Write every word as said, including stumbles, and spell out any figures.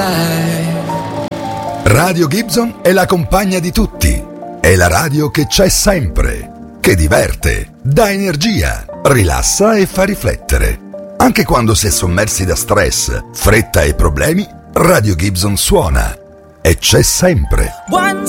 Radio Gibson è la compagna di tutti. È la radio che c'è sempre, che diverte, dà energia, rilassa e fa riflettere. Anche quando si è sommersi da stress, fretta e problemi, Radio Gibson suona e c'è sempre. One